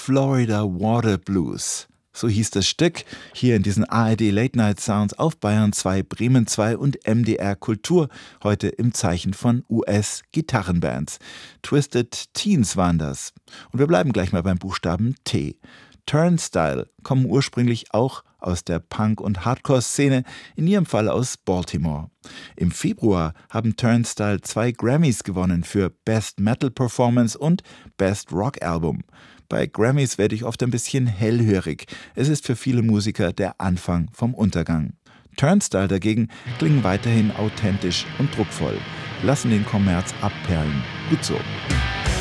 Florida Water Blues. So hieß das Stück, hier in diesen ARD Late Night Sounds auf Bayern 2, Bremen 2 und MDR Kultur, heute im Zeichen von US-Gitarrenbands. Twisted Teens waren das. Und wir bleiben gleich mal beim Buchstaben T. Turnstile kommen ursprünglich auch aus der Punk- und Hardcore-Szene, in ihrem Fall aus Baltimore. Im Februar haben Turnstile 2 Grammys gewonnen für Best Metal Performance und Best Rock Album. Bei Grammys werde ich oft ein bisschen hellhörig. Es ist für viele Musiker der Anfang vom Untergang. Turnstile dagegen klingen weiterhin authentisch und druckvoll, lassen den Kommerz abperlen. Gut so.